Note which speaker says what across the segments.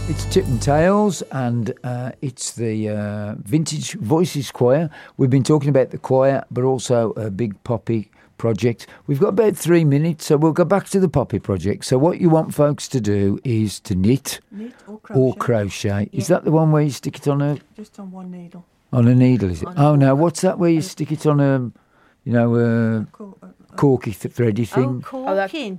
Speaker 1: It's Tip and Tails, and it's the Vintage Voices Choir. We've been talking about the choir, but also a big poppy project. We've got about 3 minutes, so we'll go back to the poppy project. So what you want folks to do is to knit or crochet.
Speaker 2: Yeah.
Speaker 1: Is that the one where you stick it on a...
Speaker 2: Just on one needle.
Speaker 1: On a needle, is it? Oh, no, what's that where you stick it on a, corky thready thing?
Speaker 3: Corking.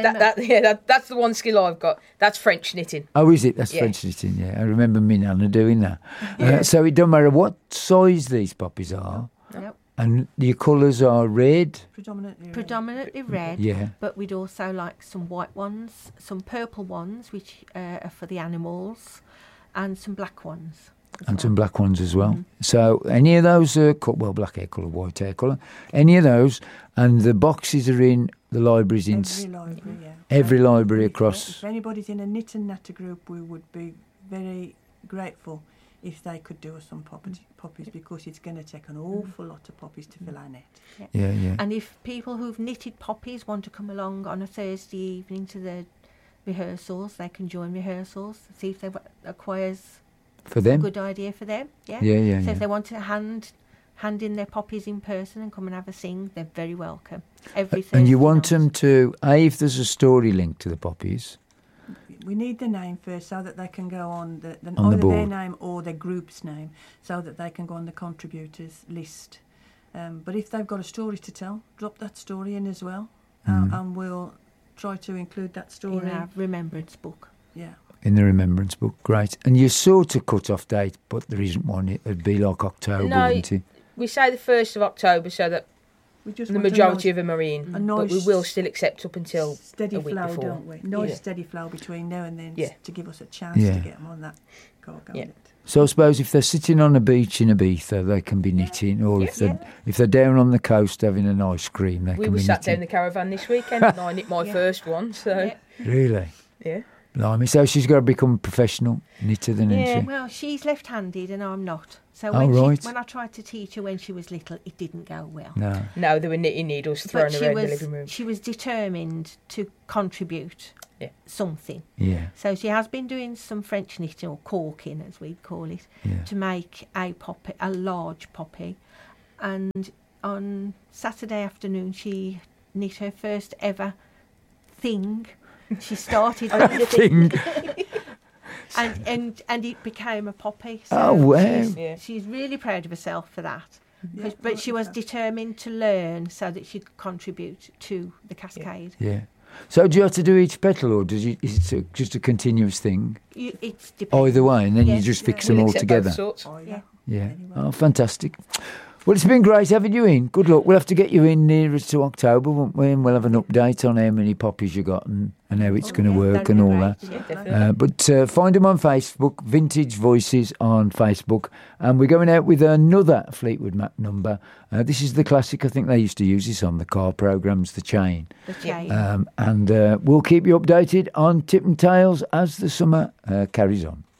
Speaker 4: That's the one skill I've got. That's French knitting.
Speaker 1: Oh, is it? That's French knitting, yeah. I remember me Nana doing that. So it don't matter what size these poppies are.
Speaker 3: Nope.
Speaker 1: And your colours are red?
Speaker 3: Predominantly red.
Speaker 1: Yeah.
Speaker 3: But we'd also like some white ones, some purple ones, which are for the animals, and some black ones.
Speaker 1: And some black ones as well. So any of those are, black hair colour, white hair colour, any of those, and the boxes are in the libraries in...
Speaker 2: Every library, yeah.
Speaker 1: Every library across...
Speaker 2: If anybody's in a knit and natter group, we would be very grateful if they could do us some poppies, because it's going to take an awful lot of poppies to fill our net.
Speaker 1: Yeah.
Speaker 3: And if people who've knitted poppies want to come along on a Thursday evening to the rehearsals, they can join rehearsals, see if they acquires...
Speaker 1: For them?
Speaker 3: Good idea for them, yeah.
Speaker 1: Yeah.
Speaker 3: So if they want to hand in their poppies in person and come and have a sing, they're very welcome. Every Thursday
Speaker 1: and you want
Speaker 3: night.
Speaker 1: them to, if there's a story linked to the poppies.
Speaker 2: We need the name first so that they can go on the
Speaker 1: On the
Speaker 2: either
Speaker 1: board.
Speaker 2: their name or their group's name, so that they can go on the contributors list. But if they've got a story to tell, drop that story in as well, and we'll try to include that story
Speaker 3: in our remembrance book.
Speaker 2: Yeah.
Speaker 1: In the remembrance book, great. And you sort of cut off date, but there isn't one. It'd be like October, wouldn't it?
Speaker 4: We say the 1st of October so that
Speaker 2: We just
Speaker 4: the
Speaker 2: want a
Speaker 4: majority
Speaker 2: nice-
Speaker 4: of them are in,
Speaker 2: a
Speaker 4: but we
Speaker 2: nice
Speaker 4: will still accept up until
Speaker 2: steady
Speaker 4: a week
Speaker 2: flow,
Speaker 4: before.
Speaker 2: don't we? Nice steady flow between now and then, to give us a chance to get them on that cargo.
Speaker 4: Yeah.
Speaker 1: So I suppose if they're sitting on a beach in Ibiza, they can be knitting, or if they're down on the coast having an ice cream, they
Speaker 4: We
Speaker 1: can
Speaker 4: were
Speaker 1: be
Speaker 4: sat down
Speaker 1: knitting.
Speaker 4: in the caravan this weekend, and I knit my first one. So
Speaker 1: Really?
Speaker 4: yeah.
Speaker 1: Blimey, so she's got to become a professional knitter then, isn't she?
Speaker 3: Well, she's left-handed and I'm not. So
Speaker 1: Oh,
Speaker 3: when,
Speaker 1: right.
Speaker 3: when I tried to teach her when she was little, it didn't go well.
Speaker 4: No, there were knitting needles thrown
Speaker 3: But
Speaker 4: around the living room.
Speaker 3: she was determined to contribute something.
Speaker 1: Yeah.
Speaker 3: So she has been doing some French knitting, or corking as we call it, to make a poppy, a large poppy. And on Saturday afternoon, she knit her first ever thing. She started with the thing. and it became a poppy. So
Speaker 1: Oh, wow.
Speaker 3: she's really proud of herself for that. But she was determined to learn so that she'd contribute to the cascade.
Speaker 1: Yeah. So do you have to do each petal, or is it just a continuous thing?
Speaker 3: It's dependent.
Speaker 1: Either way, and then you just fix them all together. Yeah. Oh, fantastic. Well, it's been great having you in. Good luck. We'll have to get you in nearer to October, won't we? And we'll have an update on how many poppies you got and how it's going to work and all that. But find them on Facebook, Vintage Voices on Facebook. And we're going out with another Fleetwood Mac number. This is the classic. I think they used to use this on the car programmes, The Chain.
Speaker 3: The Chain.
Speaker 1: And we'll keep you updated on Tip and Tails as the summer carries on.